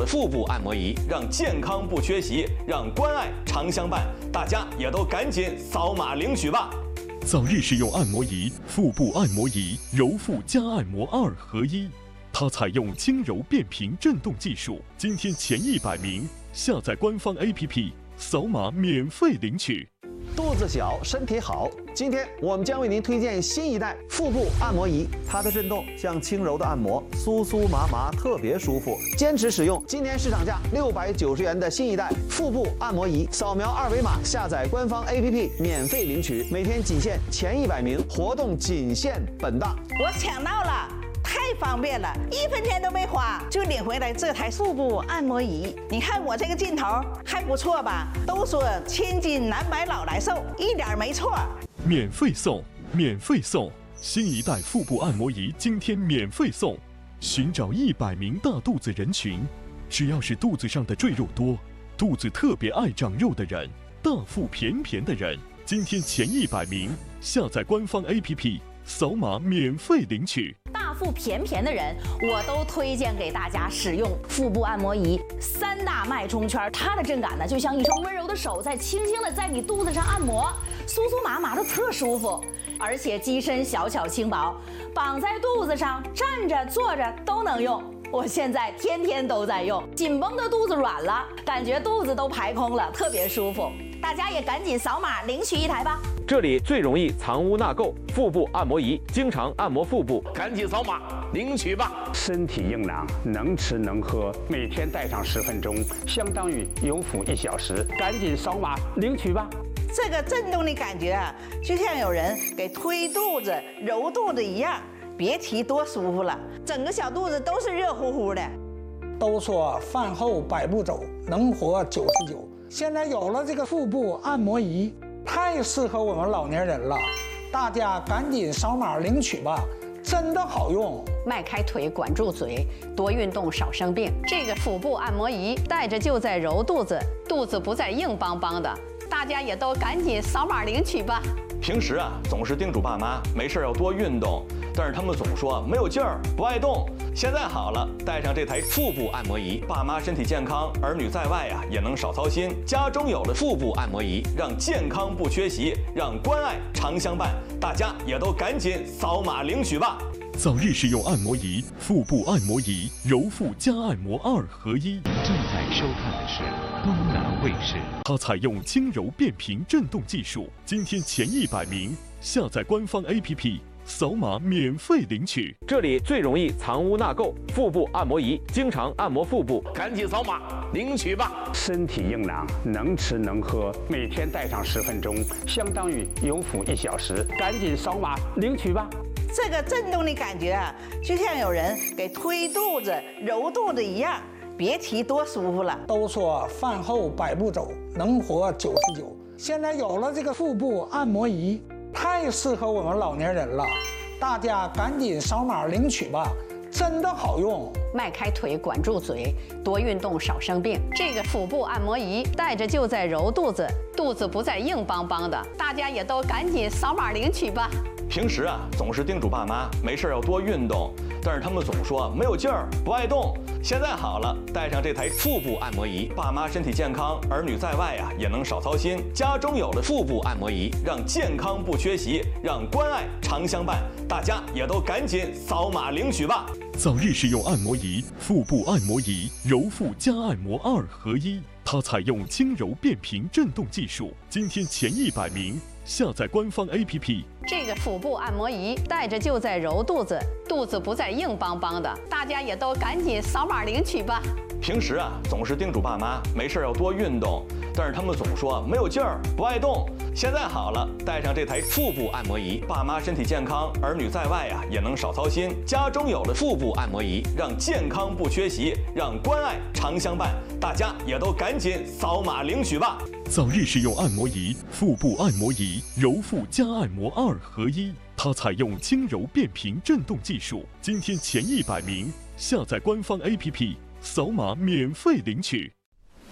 腹部按摩仪，让健康不缺席，让关爱常相伴。大家也都赶紧扫码领取吧！ 早日使用按摩仪，腹部按摩仪，揉腹加按摩2合1。它采用轻柔变频振动技术，今天前100名下载官方 APP， 扫码免费领取。 肚子小，身体好。今天我们将为您推荐新一代腹部按摩仪，它的震动像轻柔的按摩，酥酥麻麻，特别舒服。坚持使用，今年市场价690元的新一代腹部按摩仪，扫描2维码下载官方 APP 免费领取。每天仅限前100名，活动仅限本档。 我抢到了！太方便了，1分钱都没花就领回来这台腹部按摩仪。你看我这个劲头还不错吧？都说千金难买老来瘦，一点没错。 免费送，免费送！新一代腹部按摩仪今天免费送。寻找100名大肚子人群，只要是肚子上的赘肉多、肚子特别爱长肉的人、大腹便便的人，今天前100名下载官方 APP， 扫码免费领取。 大腹便便的人，我都推荐给大家使用腹部按摩仪。3大脉冲圈，它的震感呢，就像一双温柔的手在轻轻的在你肚子上按摩，酥酥麻麻的特舒服。而且机身小巧轻薄，绑在肚子上，站着坐着都能用。我现在天天都在用，紧绷的肚子软了，感觉肚子都排空了，特别舒服。大家也赶紧扫码领取一台吧。 这里最容易藏污纳垢，腹部按摩仪，经常按摩腹部， 赶紧扫码领取吧！ 身体硬朗，能吃能喝，每天戴上10分钟，相当于有腹1小时。赶紧扫码领取吧！ 这个震动的感觉啊，就像有人给推肚子、揉肚子一样，别提多舒服了，整个小肚子都是热乎乎的。 都说饭后100步走，能活99。现在有了这个腹部按摩仪，太适合我们老年人了，大家赶紧扫码领取吧，真的好用。 迈开腿，管住嘴，多运动少生病。这个腹部按摩仪戴着就在揉肚子，肚子不再硬邦邦的。大家也都赶紧扫码领取吧。 平时啊，总是叮嘱爸妈没事要多运动，但是他们总说没有劲儿，不爱动。现在好了，带上这台腹部按摩仪，爸妈身体健康，儿女在外啊也能少操心。家中有了腹部按摩仪，让健康不缺席，让关爱常相伴。大家也都赶紧扫码领取吧！ 早日使用按摩仪，腹部按摩仪，揉腹加按摩2合1。 正在收看的是东南卫视。 它采用轻柔变频振动技术，今天前100名下载官方 APP， 扫码免费领取。 这里最容易藏污纳垢，腹部按摩仪，经常按摩腹部， 赶紧扫码领取吧！ 身体硬朗，能吃能喝，每天戴上10分钟，相当于有腹1小时。赶紧扫码领取吧！ 这个震动的感觉啊，就像有人给推肚子、揉肚子一样，别提多舒服了。 都说饭后100步走，能活99。现在有了这个腹部按摩仪，太适合我们老年人了，大家赶紧扫码领取吧，真的好用。 迈开腿，管住嘴，多运动少生病。这个腹部按摩仪戴着就在揉肚子，肚子不再硬邦邦的。大家也都赶紧扫码领取吧。 平时啊，总是叮嘱爸妈没事要多运动，但是他们总说没有劲儿，不爱动。现在好了，带上这台腹部按摩仪，爸妈身体健康，儿女在外啊也能少操心。家中有了腹部按摩仪，让健康不缺席，让关爱常相伴。大家也都赶紧扫码领取吧！ 早日使用按摩仪，腹部按摩仪，揉腹加按摩2合1。它采用轻柔变频振动技术，今天前100名下载官方 APP。 这个腹部按摩仪戴着就在揉肚子，肚子不再硬邦邦的。大家也都赶紧扫码领取吧。 平时啊，总是叮嘱爸妈没事要多运动，但是他们总说没有劲儿，不爱动。现在好了，带上这台腹部按摩仪，爸妈身体健康，儿女在外啊也能少操心。家中有了腹部按摩仪，让健康不缺席，让关爱常相伴。大家也都赶紧扫码领取吧！ 早日使用按摩仪，腹部按摩仪，揉腹加按摩2合1。它采用轻柔变频振动技术，今天前100名下载官方 APP， 扫码免费领取。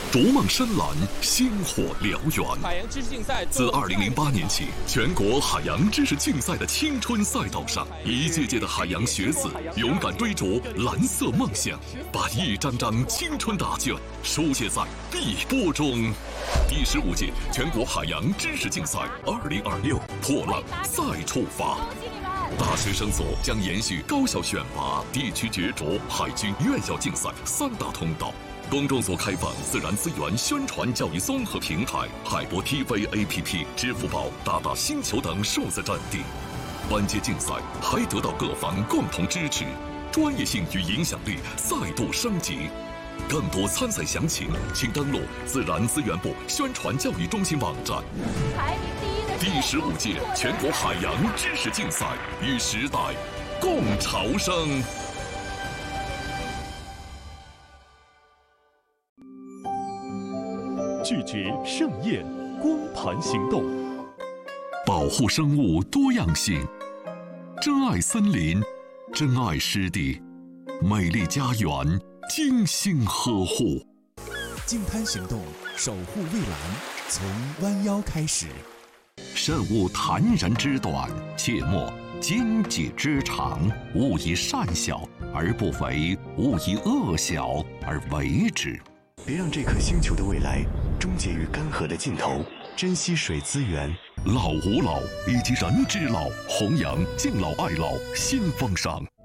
逐梦深蓝，星火燎原。 海洋知识竞赛自2008年起，全国海洋知识竞赛的青春赛道上，一届届的海洋学子勇敢追逐蓝色梦想，把一张张青春答卷书写在碧波中。第15届全国海洋知识竞赛2026破浪再出发。大学生所将延续高校选拔、地区角逐、海军院校竞赛3大通道。公众所开放自然资源宣传教育综合平台、海博 TV APP、支付宝、大大星球等数字站点。本届竞赛还得到各方共同支持，专业性与影响力再度升级。更多参赛详情，请登录自然资源部宣传教育中心网站。第15届全国海洋知识竞赛与时代共潮生。 拒绝盛宴，光盘行动。 保护生物多样性，珍爱森林，珍爱湿地，美丽家园，精心呵护。 净滩行动，守护蔚蓝，从弯腰开始。 慎勿谈人之短，切莫奸己之长。勿以善小而不为，勿以恶小而为之。 别让这颗星球的未来终结于干涸的尽头，珍惜水资源。 老吾老以及人之老，弘扬敬老爱老新风尚。